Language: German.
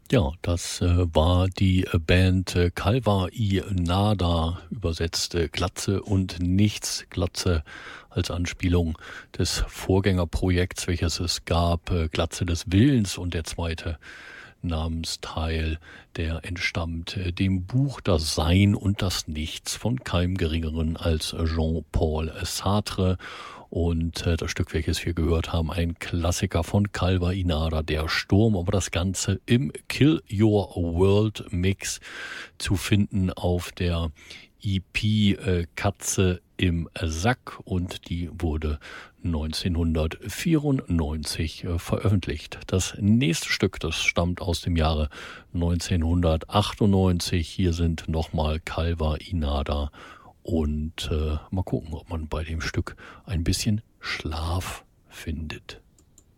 Ja, das war die Band Calva y Nada, übersetzt Glatze und nichts. Glatze als Anspielung des Vorgängerprojekts, welches es gab, Glatze des Willens, und der zweite Namensteil, der entstammt dem Buch Das Sein und das Nichts von keinem Geringeren als Jean-Paul Sartre. Und das Stück, welches wir gehört haben, ein Klassiker von Calva y Nada, Der Sturm, aber das Ganze im Kill Your World Mix zu finden auf der EP Katze im Sack, und die wurde 1994 veröffentlicht. Das nächste Stück, das stammt aus dem Jahre 1998. Hier sind nochmal Calva y Nada, und mal gucken, ob man bei dem Stück ein bisschen Schlaf findet.